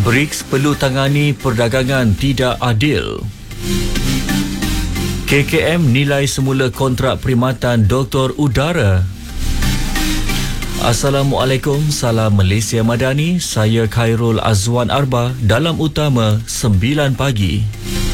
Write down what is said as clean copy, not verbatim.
BRICS perlu tangani perdagangan tidak adil. KKM nilai semula kontrak perkhidmatan doktor udara. Assalamualaikum, salam Malaysia Madani. Saya Khairul Azwan Arba dalam utama 9 pagi.